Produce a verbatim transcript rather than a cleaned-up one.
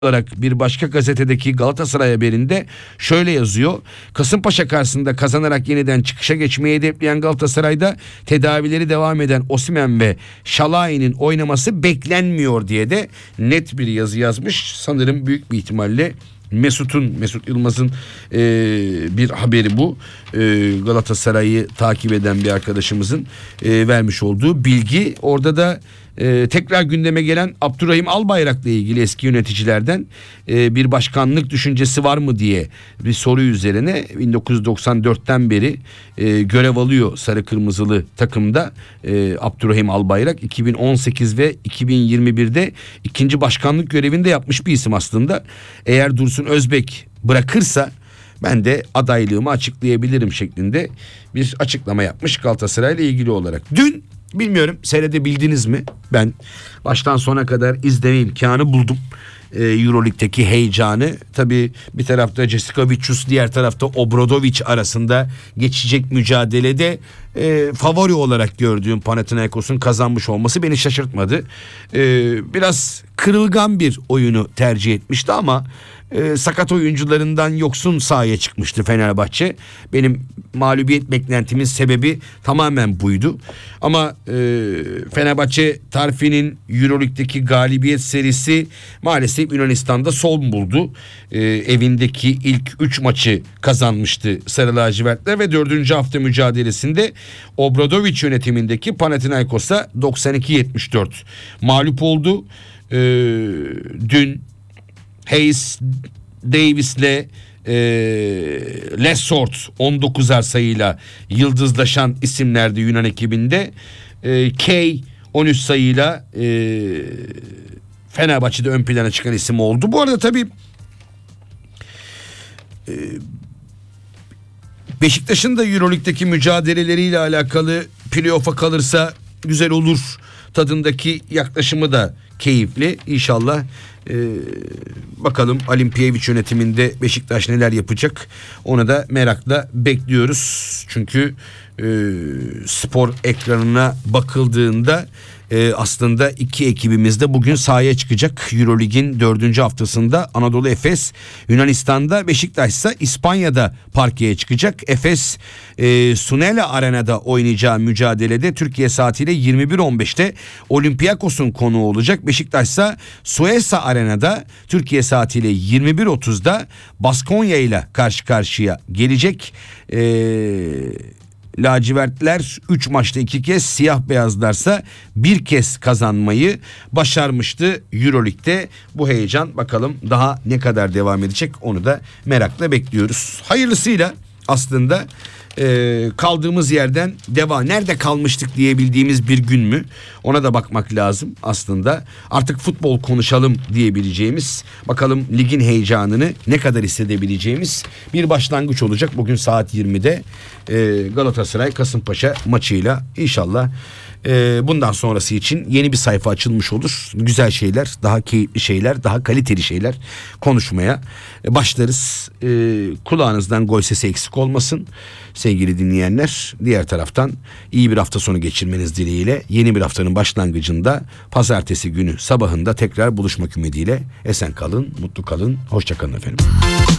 olarak bir başka gazetedeki Galatasaray haberinde şöyle yazıyor. Kasımpaşa karşısında kazanarak yeniden çıkışa geçmeyi hedefleyen Galatasaray'da tedavileri devam eden Osimhen ve Şalai'nin oynaması beklenmiyor diye de net bir yazı yazmış. Sanırım büyük bir ihtimalle Mesut'un, Mesut Yılmaz'ın e, bir haberi bu. E, Galatasaray'ı takip eden bir arkadaşımızın e, vermiş olduğu bilgi. Orada da e, tekrar gündeme gelen Abdurrahim Albayrak'la ilgili eski yöneticilerden e, bir başkanlık düşüncesi var mı diye bir soru üzerine bin dokuz yüz doksan dörtten beri e, görev alıyor sarı kırmızılı takımda e, Abdurrahim Albayrak. iki bin on sekiz ve iki bin yirmi birde ikinci başkanlık görevinde yapmış bir isim aslında. Eğer Dursun Özbek bırakırsa ben de adaylığımı açıklayabilirim şeklinde bir açıklama yapmış Galatasaray ile ilgili olarak. Dün bilmiyorum seyredebildiniz mi? Ben baştan sona kadar izleme imkanı buldum. Ee, Euroleague'deki heyecanı. Tabii bir tarafta Jessica Vicius, diğer tarafta Obradovic arasında geçecek mücadelede e, favori olarak gördüğüm Panathinaikos'un kazanmış olması beni şaşırtmadı. Ee, biraz kırılgan bir oyunu tercih etmişti ama e, sakat oyuncularından yoksun sahaya çıkmıştı Fenerbahçe. Benim mağlubiyet beklentimin sebebi tamamen buydu. Ama e, Fenerbahçe Tarfi'nin Euroleague'deki galibiyet serisi maalesef Yunanistan'da son buldu. E, evindeki ilk üç maçı kazanmıştı Sarı Lacivertler ve dördüncü hafta mücadelesinde Obradovic yönetimindeki Panathinaikos'a doksan iki yetmiş dört mağlup oldu. E, dün Hayes Davis'le e, Lessort on dokuzer sayıyla yıldızlaşan isimlerdi Yunan ekibinde. E, Kay on üç sayıyla e, Fenerbahçe'de ön plana çıkan isim oldu. Bu arada tabii e, Beşiktaş'ın da Euroleague'deki mücadeleleriyle alakalı playoff'a kalırsa güzel olur tadındaki yaklaşımı da keyifli. İnşallah e, bakalım Alimpiyeviç yönetiminde Beşiktaş neler yapacak, onu da merakla bekliyoruz. Çünkü e, spor ekranına bakıldığında e, aslında iki ekibimiz de bugün sahaya çıkacak. Eurolig'in dördüncü haftasında Anadolu Efes Yunanistan'da, Beşiktaş ise İspanya'da parkeye çıkacak. Efes e, Sunela Arena'da oynayacağı mücadelede Türkiye saatiyle yirmi bir on beşte Olympiakos'un konuğu olacak. Beşiktaş ise Suesa Arena'da Türkiye saatiyle yirmi bir otuzda Baskonya ile karşı karşıya gelecek. Eee Lacivertler üç maçta iki kez, siyah beyazlarsa bir kez kazanmayı başarmıştı Euroleague'de. Bu heyecan bakalım daha ne kadar devam edecek, onu da merakla bekliyoruz. Hayırlısıyla aslında e, kaldığımız yerden devam, nerede kalmıştık diyebildiğimiz bir gün mü, ona da bakmak lazım aslında. Artık futbol konuşalım diyebileceğimiz, bakalım ligin heyecanını ne kadar hissedebileceğimiz bir başlangıç olacak bugün saat yirmide e, Galatasaray Kasımpaşa maçıyla. İnşallah e, bundan sonrası için yeni bir sayfa açılmış olur. Güzel şeyler, daha keyifli şeyler, daha kaliteli şeyler konuşmaya başlarız. E, kulağınızdan gol sesi eksik olmasın sevgili dinleyenler. Diğer taraftan iyi bir hafta sonu geçirmeniz dileğiyle yeni bir haftanın başlangıcında pazartesi günü sabahında tekrar buluşmak ümidiyle esen kalın, mutlu kalın, hoşça kalın efendim.